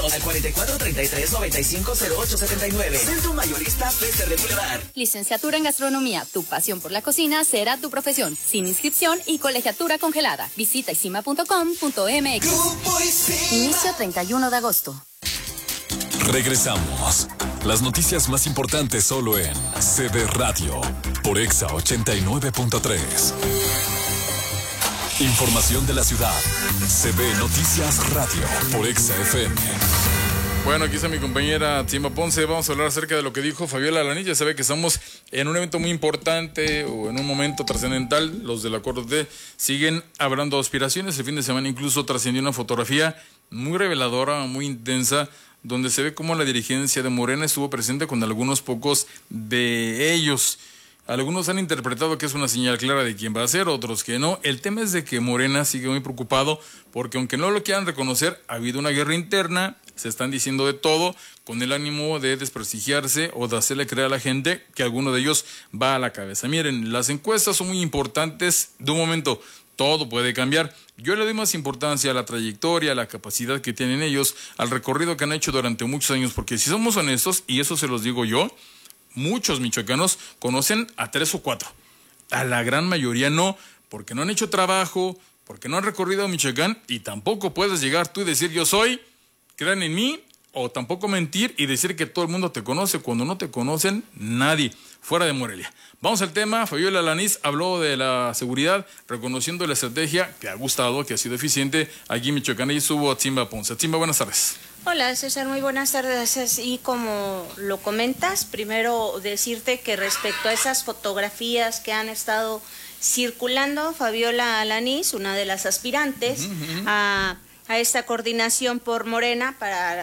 Llámanos al 4433-950879. Centro Mayorista Fester de Boulevard. Licenciatura en Gastronomía. Tu pasión por la cocina será tu profesión. Sin inscripción y colegiatura congelada. Visita isima.com.mx. Inicio 31 de agosto. Regresamos. Las noticias más importantes solo en CB Radio. Por Exa 89.3. Información de la ciudad. CB Noticias Radio. Por Exa FM. Bueno, aquí está mi compañera Tzimba Ponce. Vamos a hablar acerca de lo que dijo Fabiola Alanís. Ya sabe que estamos en un evento muy importante o en un momento trascendental. Los de la 4T siguen hablando de aspiraciones. El fin de semana incluso trascendió una fotografía muy reveladora, muy intensa, donde se ve cómo la dirigencia de Morena estuvo presente con algunos pocos de ellos. Algunos han interpretado que es una señal clara de quién va a ser, otros que no. El tema es de que Morena sigue muy preocupado porque aunque no lo quieran reconocer, ha habido una guerra interna, se están diciendo de todo con el ánimo de desprestigiarse o de hacerle creer a la gente que alguno de ellos va a la cabeza. Miren, las encuestas son muy importantes. De un momento, todo puede cambiar. Yo le doy más importancia a la trayectoria, a la capacidad que tienen ellos, al recorrido que han hecho durante muchos años, porque si somos honestos, y eso se los digo yo, muchos michoacanos conocen a 3 o 4. A la gran mayoría no, porque no han hecho trabajo, porque no han recorrido Michoacán, y tampoco puedes llegar tú y decir yo soy, crean en mí, o tampoco mentir y decir que todo el mundo te conoce cuando no te conocen nadie, fuera de Morelia. Vamos al tema. Fabiola Alanís habló de la seguridad, reconociendo la estrategia que ha gustado, que ha sido eficiente aquí en Michoacán, y subo a Tzimba Ponce. Tzimba, buenas tardes. Hola César, muy buenas tardes. Y como lo comentas, primero decirte que respecto a esas fotografías que han estado circulando, Fabiola Alanís, una de las aspirantes a esta coordinación por Morena para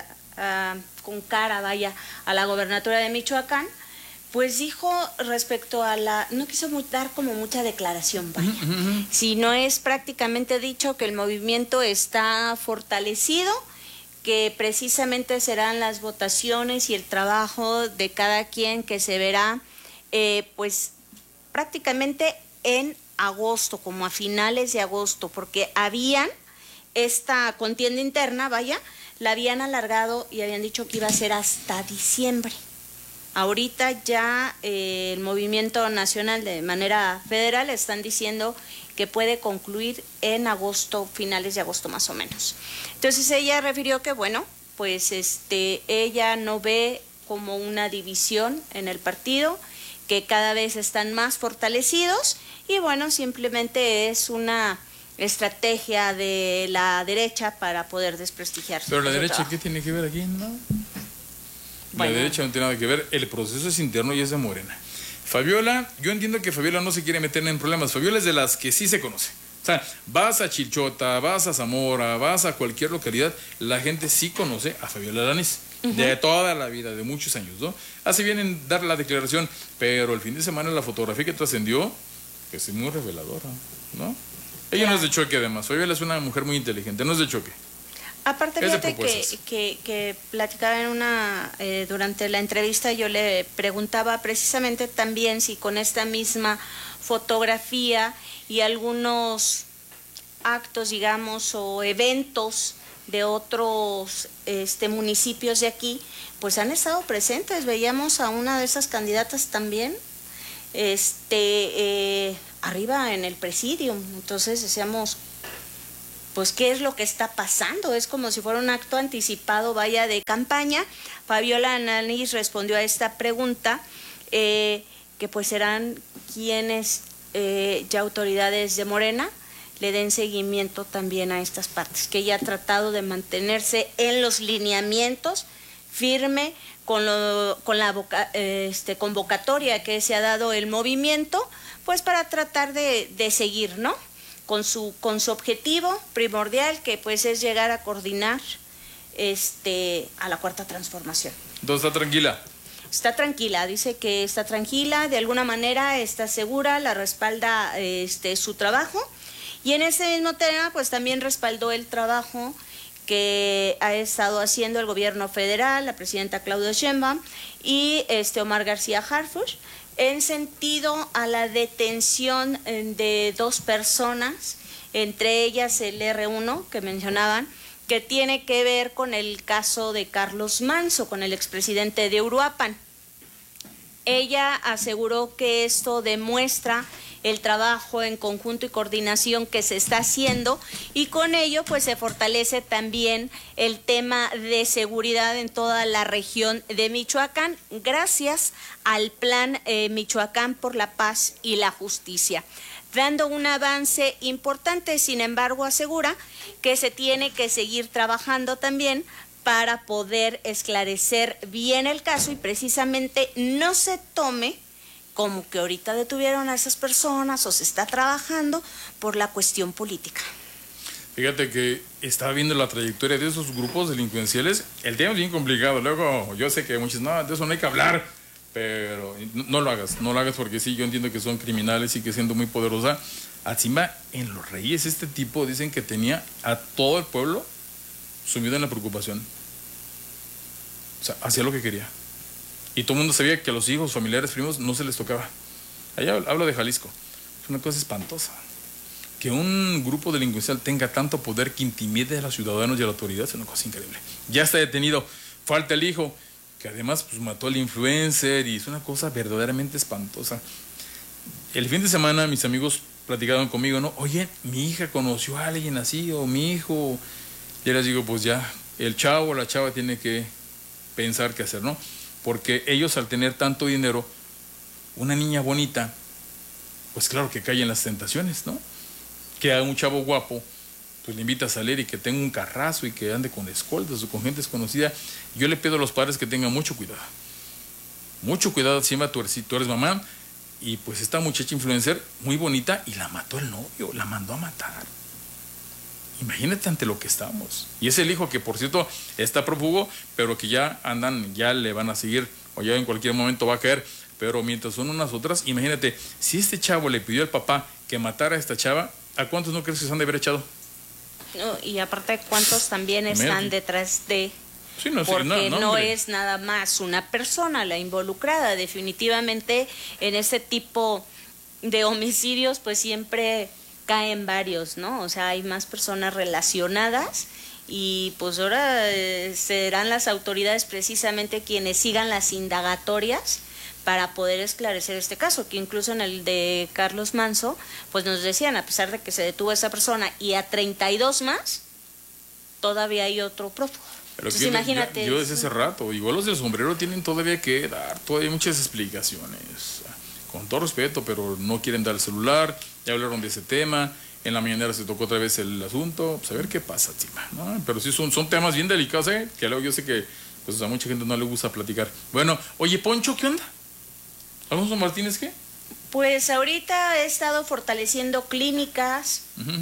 con cara, vaya, a la gobernatura de Michoacán, pues dijo respecto a no quiso dar como mucha declaración, vaya, sino es prácticamente dicho que el movimiento está fortalecido, que precisamente serán las votaciones y el trabajo de cada quien que se verá, pues prácticamente en agosto, como a finales de agosto, porque habían esta contienda interna, vaya, la habían alargado y habían dicho que iba a ser hasta diciembre. Ahorita ya el movimiento nacional de manera federal están diciendo que puede concluir en agosto, finales de agosto más o menos. Entonces ella refirió que bueno, pues ella no ve como una división en el partido, que cada vez están más fortalecidos y bueno, simplemente es una estrategia de la derecha para poder desprestigiar. Pero la derecha, ¿qué tiene que ver aquí? ¿No? La derecha no tiene nada que ver, el proceso es interno y es de Morena. Fabiola, yo entiendo que Fabiola no se quiere meter en problemas. Fabiola es de las que sí se conoce. O sea, vas a Chilchota, vas a Zamora, vas a cualquier localidad, la gente sí conoce a Fabiola Alanís. De toda la vida, de muchos años, ¿no? Así vienen dar la declaración, pero el fin de semana la fotografía que trascendió, que es muy reveladora, ¿no? Ella no es de choque, además. Fabiola es una mujer muy inteligente, no es de choque. Aparte, fíjate que platicaba en durante la entrevista, yo le preguntaba precisamente también si con esta misma fotografía y algunos actos, digamos, o eventos de otros municipios de aquí, pues han estado presentes. Veíamos a una de esas candidatas también, arriba en el presidium. Entonces decíamos, pues qué es lo que está pasando, es como si fuera un acto anticipado, vaya, de campaña. Fabiola Alanís respondió a esta pregunta, que pues serán quienes ya autoridades de Morena le den seguimiento también a estas partes, que ella ha tratado de mantenerse en los lineamientos firme con la convocatoria que se ha dado el movimiento, pues para tratar de seguir, ¿no? Con su objetivo primordial, que pues es llegar a coordinar a la Cuarta Transformación. Entonces, ¿está tranquila? Está tranquila, dice que está tranquila, de alguna manera está segura, la respalda su trabajo, y en ese mismo tema pues también respaldó el trabajo que ha estado haciendo el gobierno federal, la presidenta Claudia Sheinbaum y Omar García Harfuch, en sentido a la detención de 2 personas, entre ellas el R1 que mencionaban, que tiene que ver con el caso de Carlos Manso, con el expresidente de Uruapan. Ella aseguró que esto demuestra el trabajo en conjunto y coordinación que se está haciendo, y con ello pues se fortalece también el tema de seguridad en toda la región de Michoacán, gracias al plan Michoacán por la Paz y la Justicia, dando un avance importante. Sin embargo, asegura que se tiene que seguir trabajando también para poder esclarecer bien el caso y precisamente no se tome como que ahorita detuvieron a esas personas o se está trabajando por la cuestión política. Fíjate que estaba viendo la trayectoria de esos grupos delincuenciales. El tema es bien complicado. Luego, yo sé que muchos, no, de eso no hay que hablar, pero no lo hagas porque sí, yo entiendo que son criminales y que siendo muy poderosa. Encima, en Los Reyes, este tipo dicen que tenía a todo el pueblo sumido en la preocupación. O sea, hacía lo que quería. Y todo el mundo sabía que a los hijos, familiares, primos, no se les tocaba. Allá hablo de Jalisco. Es una cosa espantosa. Que un grupo delincuencial tenga tanto poder que intimide a los ciudadanos y a la autoridad es una cosa increíble. Ya está detenido. Falta el hijo, que además pues, mató al influencer, y es una cosa verdaderamente espantosa. El fin de semana mis amigos platicaban conmigo, ¿no? Oye, mi hija conoció a alguien así, o mi hijo. Y les digo, pues ya, el chavo o la chava tiene que pensar qué hacer, ¿no? Porque ellos, al tener tanto dinero, una niña bonita, pues claro que cae en las tentaciones, ¿no? Que a un chavo guapo, pues le invita a salir y que tenga un carrazo y que ande con escoltas o con gente desconocida. Yo le pido a los padres que tengan mucho cuidado. Mucho cuidado, encima tú eres mamá, y pues esta muchacha influencer, muy bonita, y la mató el novio, la mandó a matar. Imagínate ante lo que estamos. Y es el hijo que, por cierto, está prófugo, pero que ya andan, ya le van a seguir, o ya en cualquier momento va a caer. Pero mientras son unas otras, imagínate, si este chavo le pidió al papá que matara a esta chava, ¿a cuántos no crees que se han de haber echado? No, y aparte, ¿cuántos también están detrás de...? Sí, no, porque no es nada más una persona la involucrada. Definitivamente, en este tipo de homicidios, pues siempre caen varios, ¿no? O sea, hay más personas relacionadas, y pues ahora serán las autoridades precisamente quienes sigan las indagatorias para poder esclarecer este caso, que incluso en el de Carlos Manso, pues nos decían, a pesar de que se detuvo a esa persona y a 32 más, todavía hay otro prófugo. Pero entonces, imagínate. Yo desde hace rato, igual los del sombrero tienen todavía que dar todavía muchas explicaciones. Con todo respeto, pero no quieren dar el celular. Ya hablaron de ese tema. En la mañanera se tocó otra vez el asunto. Pues a ver qué pasa, encima, ¿no? Pero sí son temas bien delicados, que luego yo sé que pues, a mucha gente no le gusta platicar. Bueno, oye, Poncho, ¿qué onda? ¿Alfonso Martínez qué? Pues ahorita he estado fortaleciendo clínicas.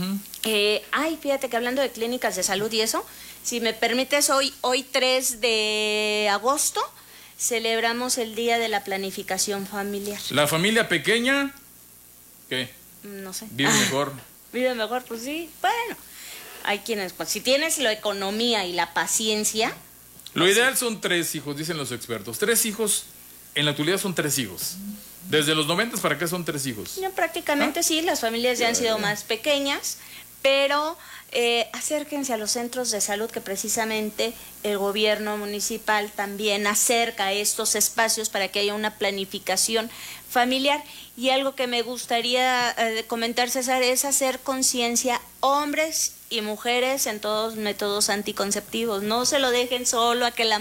Fíjate que hablando de clínicas de salud y eso, si me permites, hoy 3 de agosto celebramos el Día de la Planificación Familiar. ¿La familia pequeña? ¿Qué? No sé. ¿Vive mejor? Vive mejor, pues sí. Bueno, hay quienes, pues si tienes la economía y la paciencia. Lo ideal son 3 hijos, dicen los expertos. 3 hijos, en la actualidad son 3 hijos. Desde los 90 para acá son 3 hijos. No, prácticamente sí, las familias ya han sido más pequeñas, pero acérquense a los centros de salud, que precisamente el gobierno municipal también acerca estos espacios para que haya una planificación familiar. Y algo que me gustaría comentar, César, es hacer conciencia, hombres y mujeres, en todos métodos anticonceptivos. No se lo dejen solo a que la